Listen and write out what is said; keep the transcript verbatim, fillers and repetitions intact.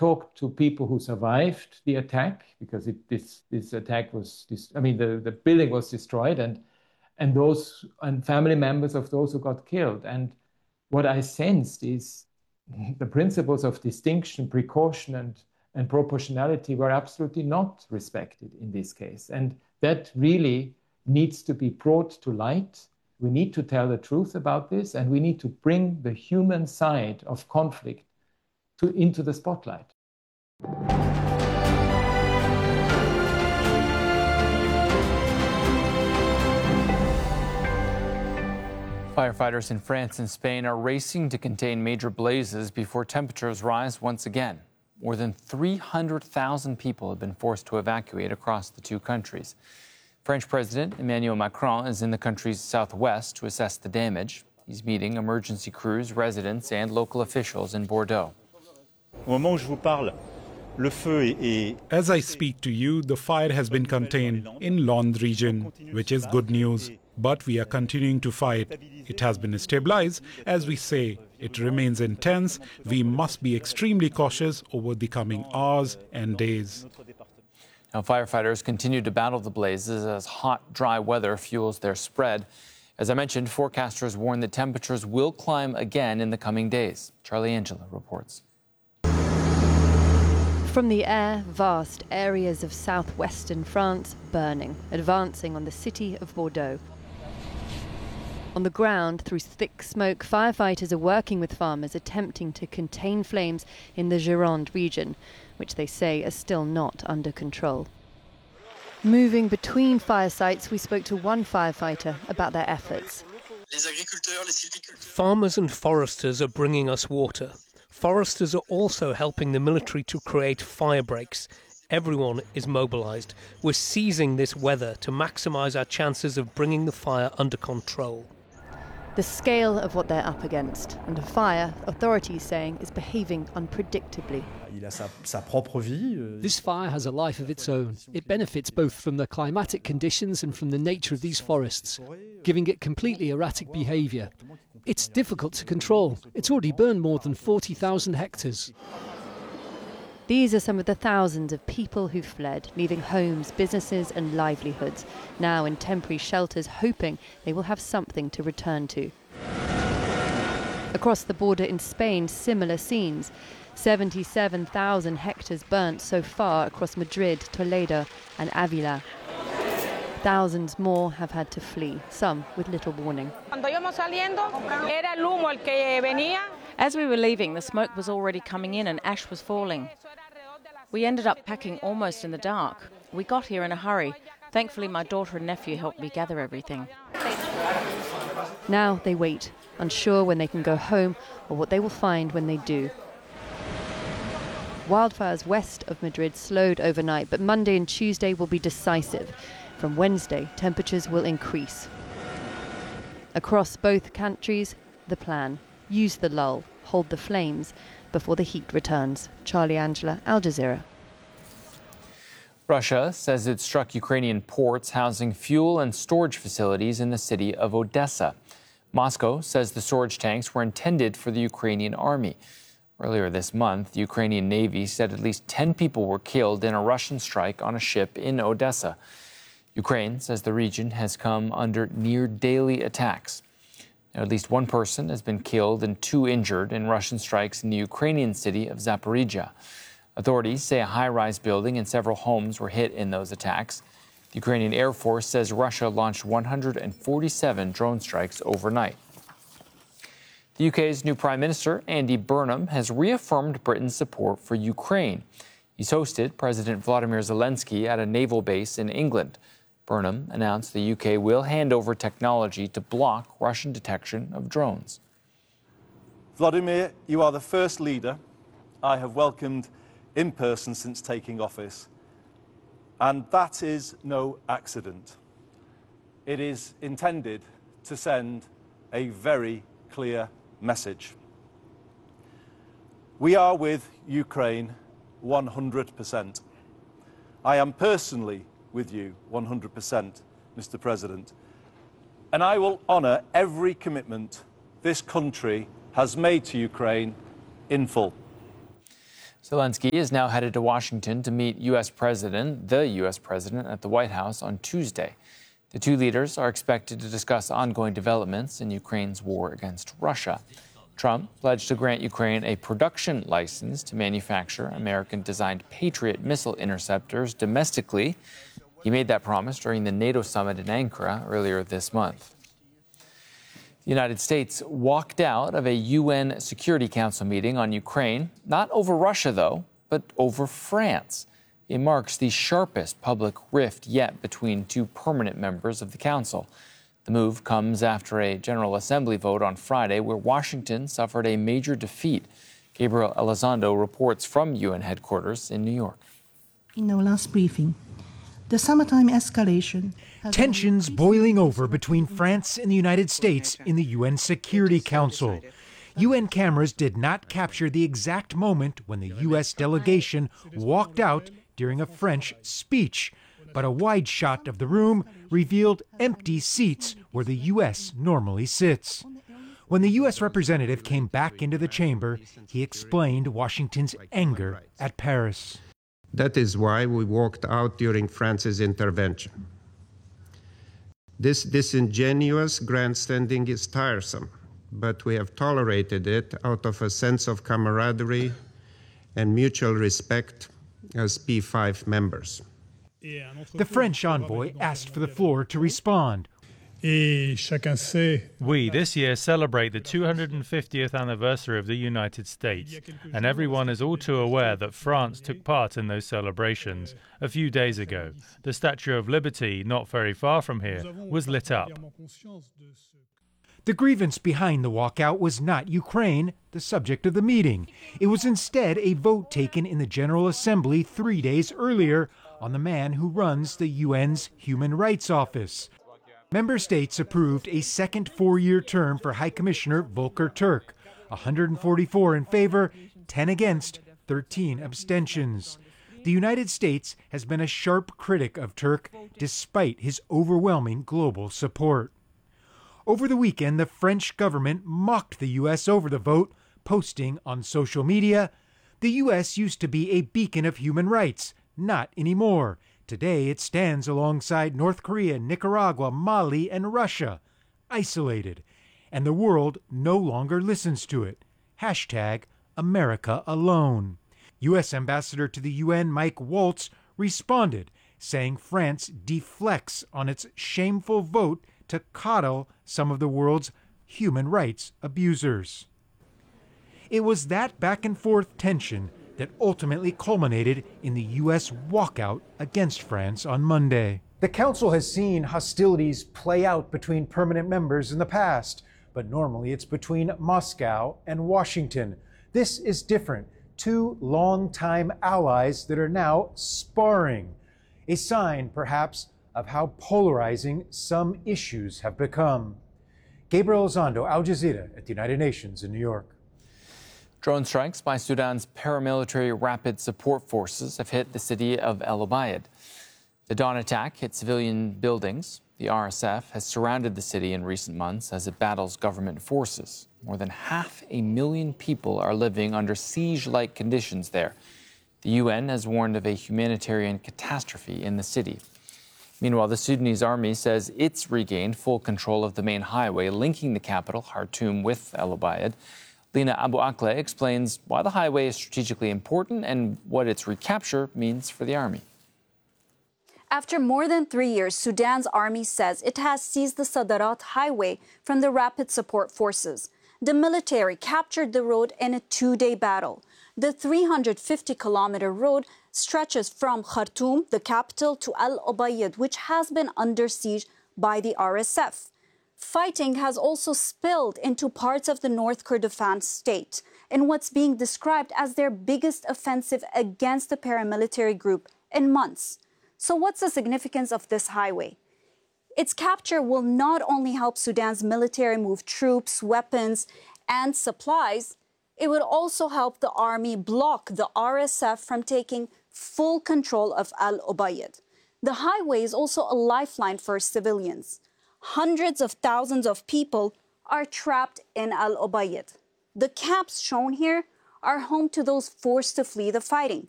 talked to people who survived the attack, because it, this this attack was, this, I mean, the, the building was destroyed, and and those and family members of those who got killed. And what I sensed is the principles of distinction, precaution, and and proportionality were absolutely not respected in this case. And that really needs to be brought to light. We need to tell the truth about this, and we need to bring the human side of conflict to, into the spotlight. Firefighters in France and Spain are racing to contain major blazes before temperatures rise once again. More than three hundred thousand people have been forced to evacuate across the two countries. French President Emmanuel Macron is in the country's southwest to assess the damage. He's meeting emergency crews, residents, and local officials in Bordeaux. As I speak to you, the fire has been contained in Landes region, which is good news. But we are continuing to fight. It has been stabilized. As we say, it remains intense. We must be extremely cautious over the coming hours and days. Now, firefighters continue to battle the blazes as hot, dry weather fuels their spread. As I mentioned, forecasters warn that temperatures will climb again in the coming days. Charlie Angela reports. From the air, vast areas of southwestern France burning, advancing on the city of Bordeaux. On the ground, through thick smoke, firefighters are working with farmers attempting to contain flames in the Gironde region, which they say are still not under control. Moving between fire sites, we spoke to one firefighter about their efforts. Farmers and foresters are bringing us water. Foresters are also helping the military to create fire breaks. Everyone is mobilized. We're seizing this weather to maximize our chances of bringing the fire under control. The scale of what they're up against, and the fire, authorities saying, is behaving unpredictably. This fire has a life of its own. It benefits both from the climatic conditions and from the nature of these forests, giving it completely erratic behaviour. It's difficult to control. It's already burned more than forty thousand hectares. These are some of the thousands of people who've fled, leaving homes, businesses and livelihoods, now in temporary shelters, hoping they will have something to return to. Across the border in Spain, similar scenes. seventy-seven thousand hectares burnt so far across Madrid, Toledo and Avila. Thousands more have had to flee, some with little warning. As we were leaving, the smoke was already coming in and ash was falling. We ended up packing almost in the dark. We got here in a hurry. Thankfully, my daughter and nephew helped me gather everything. Now they wait, unsure when they can go home or what they will find when they do. Wildfires west of Madrid slowed overnight, but Monday and Tuesday will be decisive. From Wednesday, temperatures will increase. Across both countries, the plan: use the lull, hold the flames before the heat returns. Charlie Angela, Al Jazeera. Russia says it struck Ukrainian ports housing fuel and storage facilities in the city of Odessa. Moscow says the storage tanks were intended for the Ukrainian army. Earlier this month, the Ukrainian Navy said at least ten people were killed in a Russian strike on a ship in Odessa. Ukraine says the region has come under near-daily attacks. Now, at least one person has been killed and two injured in Russian strikes in the Ukrainian city of Zaporizhia. Authorities say a high-rise building and several homes were hit in those attacks. The Ukrainian Air Force says Russia launched one hundred forty-seven drone strikes overnight. The U K's new Prime Minister, Andy Burnham, has reaffirmed Britain's support for Ukraine. He's hosted President Volodymyr Zelensky at a naval base in England. Burnham announced the U K will hand over technology to block Russian detection of drones. Vladimir, you are the first leader I have welcomed in person since taking office. And that is no accident. It is intended to send a very clear message. We are with Ukraine one hundred percent. I am personally with you one hundred percent, Mister President. And I will honour every commitment this country has made to Ukraine in full. Zelensky is now headed to Washington to meet U S President, the U S President, at the White House on Tuesday. The two leaders are expected to discuss ongoing developments in Ukraine's war against Russia. Trump pledged to grant Ukraine a production license to manufacture American-designed Patriot missile interceptors domestically. He made that promise during the NATO summit in Ankara earlier this month. The United States walked out of a U N Security Council meeting on Ukraine, not over Russia, though, but over France. It marks the sharpest public rift yet between two permanent members of the Council. The move comes after a General Assembly vote on Friday where Washington suffered a major defeat. Gabriel Elizondo reports from U N headquarters in New York. In our last briefing, the summertime escalation... Tensions boiling over between France and the United States in the U N Security Council. U N cameras did not capture the exact moment when the U S delegation walked out during a French speech, but a wide shot of the room revealed empty seats where the U S normally sits. When the U S representative came back into the chamber, he explained Washington's anger at Paris. That is why we walked out during France's intervention. This disingenuous grandstanding is tiresome, but we have tolerated it out of a sense of camaraderie and mutual respect as P five members. The French envoy asked for the floor to respond. We this year celebrate the two hundred fiftieth anniversary of the United States, and everyone is all too aware that France took part in those celebrations. A few days ago, the Statue of Liberty, not very far from here, was lit up. The grievance behind the walkout was not Ukraine, the subject of the meeting. It was instead a vote taken in the General Assembly three days earlier on the man who runs the U N's Human Rights Office. Member states approved a second four-year term for High Commissioner Volker Turk, one hundred forty-four in favor, ten against, thirteen abstentions. The United States has been a sharp critic of Turk despite his overwhelming global support. Over the weekend, the French government mocked the U S over the vote, posting on social media, "The U S used to be a beacon of human rights, not anymore. Today it stands alongside North Korea, Nicaragua, Mali, and Russia, isolated, and the world no longer listens to it. Hashtag America alone." U S Ambassador to the U N Mike Waltz responded, saying France deflects on its shameful vote to coddle some of the world's human rights abusers. It was that back and forth tension that ultimately culminated in the U S walkout against France on Monday. The Council has seen hostilities play out between permanent members in the past, but normally it's between Moscow and Washington. This is different. Two longtime allies that are now sparring. A sign, perhaps, of how polarizing some issues have become. Gabriel Elizondo, Al Jazeera at the United Nations in New York. Drone strikes by Sudan's paramilitary rapid support forces have hit the city of El Obeid. The dawn attack hit civilian buildings. The R S F has surrounded the city in recent months as it battles government forces. More than half a million people are living under siege-like conditions there. The U N has warned of a humanitarian catastrophe in the city. Meanwhile, the Sudanese army says it's regained full control of the main highway linking the capital, Khartoum, with El Obeid. Lina Abu Akleh explains why the highway is strategically important and what its recapture means for the army. After more than three years, Sudan's army says it has seized the Sadarat highway from the rapid support forces. The military captured the road in a two-day battle. The three hundred fifty kilometer road stretches from Khartoum, the capital, to El Obeid, which has been under siege by the R S F. Fighting has also spilled into parts of the North Kordofan state in what's being described as their biggest offensive against the paramilitary group in months. So what's the significance of this highway? Its capture will not only help Sudan's military move troops, weapons, and supplies, it would also help the army block the R S F from taking full control of El Obeid. The highway is also a lifeline for civilians. Hundreds of thousands of people are trapped in El Obeid. The camps shown here are home to those forced to flee the fighting.